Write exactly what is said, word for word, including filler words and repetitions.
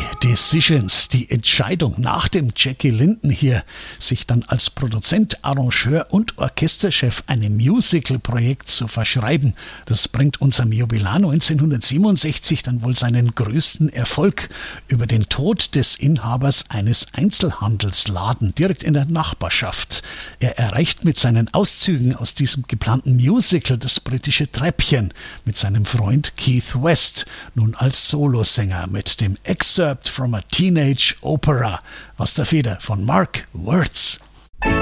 die Decisions, die Entscheidung nach dem Jackie Linton hier, sich dann als Produzent, Arrangeur und Orchesterchef einem Musical-Projekt zu verschreiben, das bringt unserem Jubilar neunzehnhundertsiebenundsechzig dann wohl seinen größten Erfolg über den Tod des Inhabers eines Einzelhandelsladen direkt in der Nachbarschaft. Er erreicht mit seinen Auszügen aus diesem geplanten Musical das britische Treppchen mit seinem Freund Keith West, nun als Solosänger mit dem Excerpt from a Teenage Opera aus der Feder von Mark Wirtz.